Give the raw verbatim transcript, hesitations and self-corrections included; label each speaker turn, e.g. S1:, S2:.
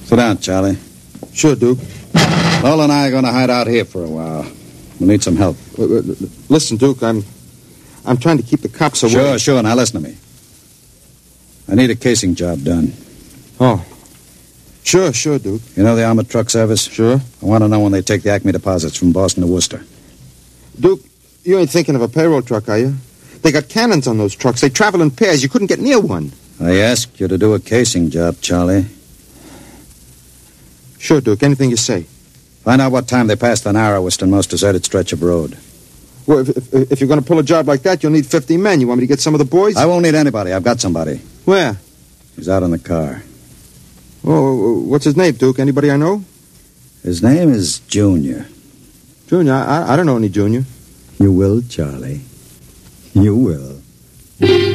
S1: Sit down, Charlie.
S2: Sure, Duke.
S1: Lola and I are going to hide out here for a while. We'll need some help.
S2: Listen, Duke, I'm... I'm trying to keep the cops away.
S1: Sure, sure. Now listen to me. I need a casing job done.
S2: Oh. Sure, sure, Duke.
S1: You know the armored truck service?
S2: Sure.
S1: I want to know when they take the Acme deposits from Boston to Worcester.
S2: Duke, you ain't thinking of a payroll truck, are you? They got cannons on those trucks. They travel in pairs. You couldn't get near one.
S1: I asked you to do a casing job, Charlie.
S2: Sure, Duke. Anything you say.
S1: Find out what time they passed the narrowest and most deserted stretch of road.
S2: Well, if, if, if you're going to pull a job like that, you'll need fifty men. You want me to get some of the boys?
S1: I won't need anybody. I've got somebody.
S2: Where?
S1: He's out in the car.
S2: Oh, what's his name, Duke? Anybody I know?
S1: His name is Junior.
S2: Junior? I, I don't know any Junior.
S1: You will, Charlie. You will.